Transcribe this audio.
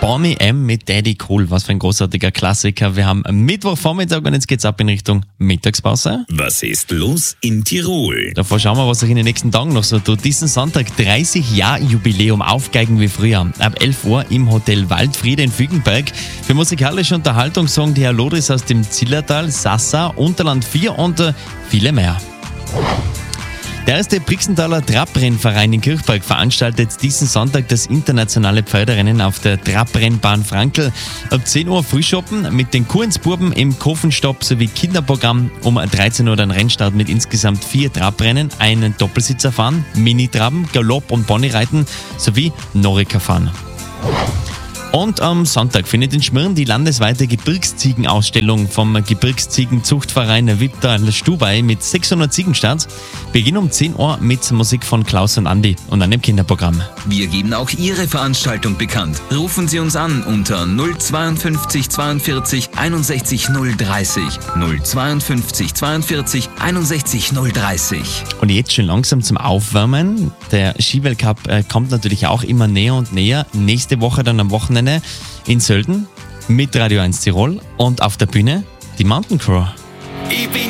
Bonnie M. mit Daddy Cool. Was für ein großartiger Klassiker. Wir haben Mittwochvormittag und jetzt geht's ab in Richtung Mittagspause. Was ist los in Tirol? Davor schauen wir, was sich in den nächsten Tagen noch so tut. Diesen Sonntag 30-Jahr-Jubiläum Aufgeigen wie früher. Ab 11 Uhr im Hotel Waldfriede in Fügenberg. Für musikalische Unterhaltung sorgen die Herr Lodris aus dem Zillertal, Sassa, Unterland 4 und viele mehr. Der erste Brixenthaler Trabrennverein in Kirchberg veranstaltet diesen Sonntag das internationale Pferderennen auf der Trabrennbahn Frankl. Ab 10 Uhr Frühschoppen mit den Kurensbuben im Kofenstopp sowie Kinderprogramm. Um 13 Uhr dann Rennstart mit insgesamt 4 Trabrennen, einen Doppelsitzer fahren, Mini-Traben, Galopp- und Ponyreiten sowie Norika fahren. Und am Sonntag findet in Schmirn die landesweite Gebirgsziegenausstellung vom Gebirgsziegenzuchtverein Wiptal Stubai mit 600 Ziegen statt. Beginn um 10 Uhr mit Musik von Klaus und Andi und einem Kinderprogramm. Wir geben auch Ihre Veranstaltung bekannt. Rufen Sie uns an unter 052 42 61 030. 052 42 61 030. Und jetzt schon langsam zum Aufwärmen. Der Skiweltcup kommt natürlich auch immer näher und näher. Nächste Woche dann am Wochenende in Sölden mit Radio 1 Tirol und auf der Bühne die Mountain Crew. Ich bin